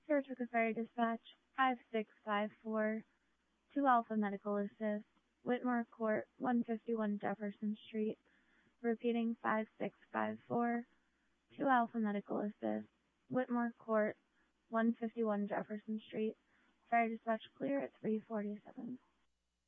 Saratoga Fire Dispatch 5654, 2 Alpha Medical Assist, Whitmore Court, 151 Jefferson Street. Repeating 5654, 2 Alpha Medical Assist, Whitmore Court, 151 Jefferson Street. Fire Dispatch clear at 347.